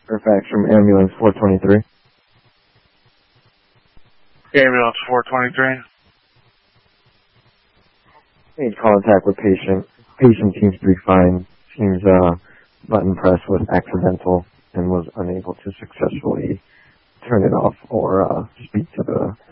Fairfax from Ambulance 423. Ambulance 423. Made contact with patient. Patient seems to be fine. Seems button press was accidental and was unable to successfully turn it off or speak to the